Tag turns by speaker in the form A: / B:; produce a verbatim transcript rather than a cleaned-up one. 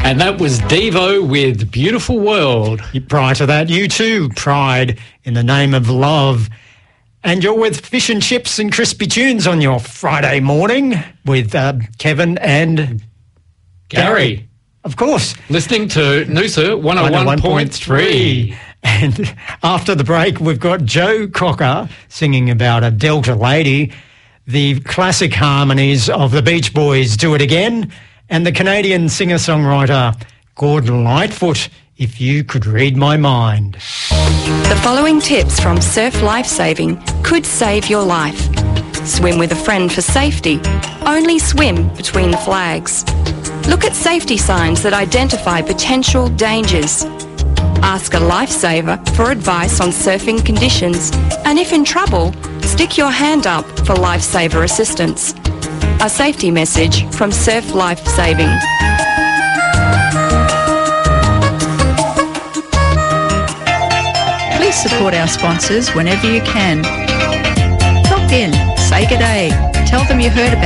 A: And that was Devo with Beautiful World.
B: Prior to that, U two, Pride in the Name of Love. And you're with Fish and Chips and Crispy Tunes on your Friday morning with uh, Kevin and
A: Gary.
B: Gary. Of course.
A: Listening to Noosa one oh one point three.
B: And after the break, we've got Joe Cocker singing about a Delta lady, the classic harmonies of the Beach Boys, Do It Again, and the Canadian singer-songwriter Gordon Lightfoot, If You Could Read My Mind.
C: The following tips from Surf Life Saving could save your life. Swim with a friend for safety. Only swim between the flags. Look at safety signs that identify potential dangers. Ask a lifesaver for advice on surfing conditions, and if in trouble, stick your hand up for lifesaver assistance. A safety message from Surf Life Saving.
D: Please support our sponsors whenever you can. Log in, say good day, tell them you heard about